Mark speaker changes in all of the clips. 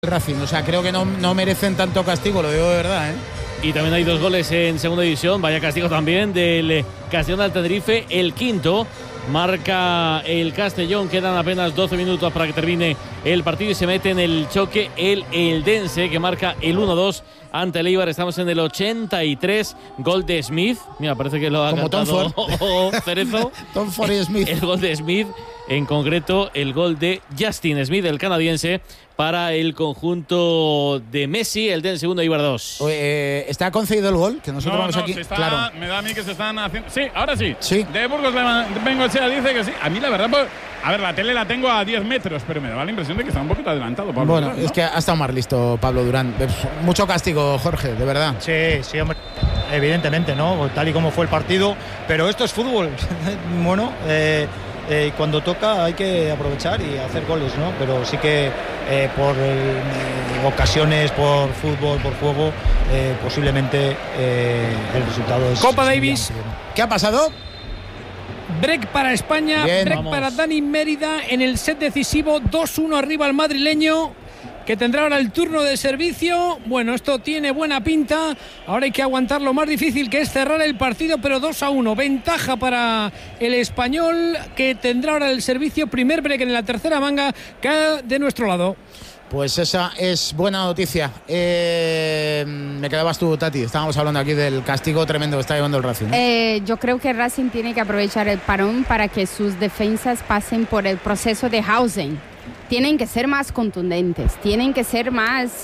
Speaker 1: Racing, o sea, creo que no merecen tanto castigo, lo digo de verdad, ¿eh?
Speaker 2: Y también hay 2 goles en segunda división, vaya castigo también del Castellón al Tenerife, el quinto. Marca el Castellón, quedan apenas 12 minutos para que termine el partido y se mete en el choque el Eldense, que marca el 1-2 ante el Eibar. Estamos en el 83, gol de Smith. Mira, parece que lo ha cantado Cerezo.
Speaker 1: Tom Ford y Smith.
Speaker 2: El gol de Smith, en concreto el gol de Justin Smith, el canadiense, para el conjunto de Messi, el Eldense 1, Eibar 2.
Speaker 1: ¿Está concedido el gol? Que nosotros vamos aquí.
Speaker 3: Claro. Me da a mí que se están haciendo. Sí, ahora sí.
Speaker 1: Sí.
Speaker 3: De Burgos Bengoechea dice que sí. A mí la verdad, pues, a ver, la tele la tengo a 10 metros, pero me daba la impresión de que está un poquito adelantado Pablo
Speaker 1: Bueno,
Speaker 3: Durán, ¿no?
Speaker 1: es que ha estado más listo Pablo Durán. Mucho castigo, Jorge, de verdad.
Speaker 4: Sí, hombre. Evidentemente, ¿no? Tal y como fue el partido. Pero esto es fútbol. Bueno, cuando toca hay que aprovechar y hacer goles, ¿no? Pero sí que por ocasiones, por fútbol, por juego, posiblemente el resultado es...
Speaker 5: Copa Davis.
Speaker 1: ¿Qué ha pasado?
Speaker 5: Break para España,
Speaker 1: Bien,
Speaker 5: break
Speaker 1: vamos.
Speaker 5: para Dani Mérida en el set decisivo, 2-1 arriba al madrileño, que tendrá ahora el turno de servicio. Bueno, esto tiene buena pinta, ahora hay que aguantar lo más difícil, que es cerrar el partido, pero 2-1, ventaja para el español, que tendrá ahora el servicio, primer break en la tercera manga, que de nuestro lado.
Speaker 1: Pues esa es buena noticia. Me quedabas tú, Tati. Estábamos hablando aquí del castigo tremendo que está llevando el Racing, ¿no?
Speaker 6: Yo creo que Racing tiene que aprovechar el parón para que sus defensas pasen por el proceso de housing. Tienen que ser más contundentes, tienen que ser más...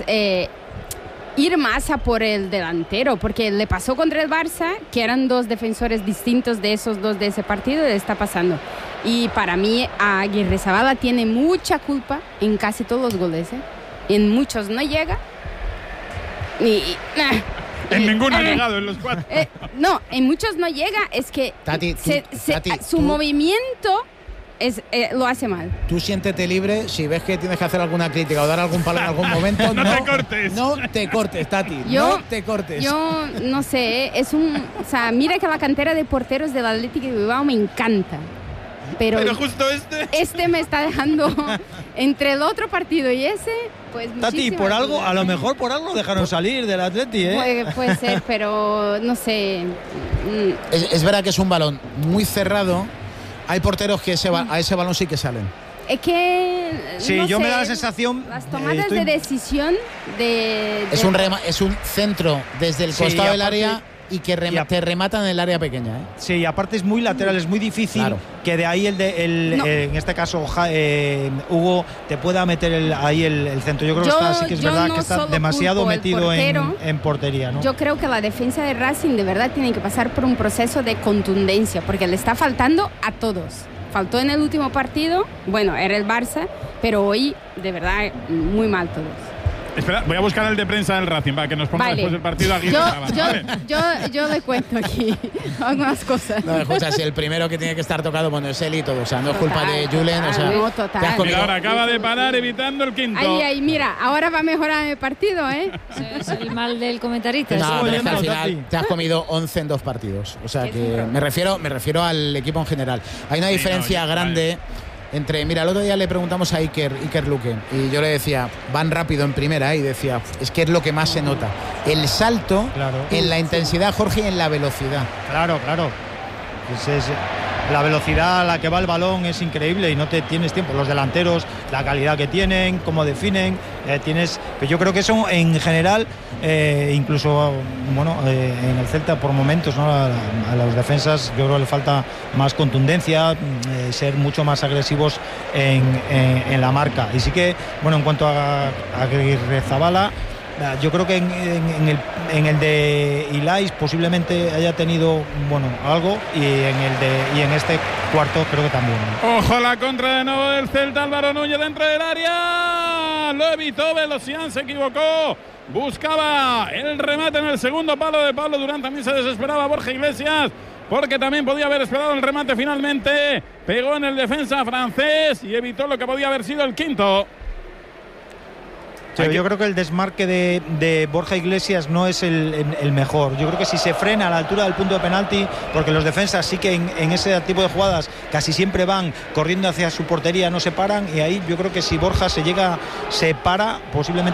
Speaker 6: ir más a por el delantero, porque le pasó contra el Barça, que eran 2 defensores distintos de esos 2 de ese partido, le está pasando. Y para mí, Aguirrezabala tiene mucha culpa en casi todos los goles, ¿eh? En muchos no llega.
Speaker 3: En ninguno ha llegado, en los 4.
Speaker 6: No, en muchos no llega, es que
Speaker 1: Tati,
Speaker 6: su movimiento... lo hace mal.
Speaker 1: Tú siéntete libre, si ves que tienes que hacer alguna crítica o dar algún palo en algún momento,
Speaker 3: No te cortes.
Speaker 1: No te cortes, Tati. No te cortes.
Speaker 6: Yo no sé, o sea, mira que la cantera de porteros del Atlético de Bilbao me encanta. Pero
Speaker 3: justo
Speaker 6: este me está dejando entre el otro partido y ese, pues
Speaker 4: Tati, por algo, a lo mejor por algo dejaron salir del Atleti, ¿eh?
Speaker 6: Puede ser, pero no sé.
Speaker 1: Es verdad que es un balón muy cerrado. Hay porteros que a ese balón sí que salen.
Speaker 6: Es que...
Speaker 4: Sí,
Speaker 6: no
Speaker 4: yo
Speaker 6: sé,
Speaker 4: me da la sensación...
Speaker 6: Las tomadas de decisión
Speaker 1: Es un centro desde el costado del área y que te rematan en el área pequeña, ¿eh?
Speaker 4: Sí, y aparte es muy lateral, es muy difícil que de ahí en este caso Hugo te pueda meter ahí el centro. Yo creo que sí que es verdad que está demasiado metido en portería, ¿no?
Speaker 6: Yo creo que la defensa de Racing de verdad tiene que pasar por un proceso de contundencia, porque le está faltando a todos. Faltó en el último partido, bueno, era el Barça, pero hoy de verdad muy mal todos.
Speaker 3: Espera, voy a buscar el de prensa del Racing para que nos ponga después del partido aquí.
Speaker 6: Yo le cuento aquí algunas cosas.
Speaker 1: No, escucha, si el primero que tiene que estar tocado, bueno, es él y todo. O sea, no es culpa de Julen. O sea,
Speaker 6: no, total.
Speaker 3: Mira, ahora acaba de parar evitando el quinto.
Speaker 6: Ahí, mira, ahora va a mejorar el partido, ¿eh?
Speaker 7: Es el mal del comentarista.
Speaker 1: No, pero es que al final te has comido 11 en 2 partidos. O sea que me refiero al equipo en general. Hay una diferencia grande entre, mira, el otro día le preguntamos a Iker Luque y yo le decía, van rápido en primera, y decía, es que es lo que más se nota, el salto en la intensidad, Jorge, y en la velocidad.
Speaker 4: Claro. La velocidad a la que va el balón es increíble y no te tienes tiempo. Los delanteros, la calidad que tienen, cómo definen, pero yo creo que eso en general, incluso en el Celta por momentos, ¿no? A las defensas yo creo que le falta más contundencia, ser mucho más agresivos en la marca. Y sí que, en cuanto a Aguirrezabala, yo creo que en el de Ilais posiblemente haya tenido algo, y en este cuarto creo que también.
Speaker 3: Ojo, la contra de nuevo del Celta. Álvaro Núñez dentro del área, lo evitó Velocián, se equivocó, buscaba el remate en el segundo palo de Pablo Durán. También se desesperaba Borja Iglesias, porque también podía haber esperado el remate. Finalmente pegó en el defensa francés y evitó lo que podía haber sido el quinto.
Speaker 4: Yo creo que el desmarque de Borja Iglesias no es el mejor. Yo creo que si se frena a la altura del punto de penalti, porque los defensas sí que en ese tipo de jugadas casi siempre van corriendo hacia su portería, no se paran, y ahí yo creo que si Borja se para, posiblemente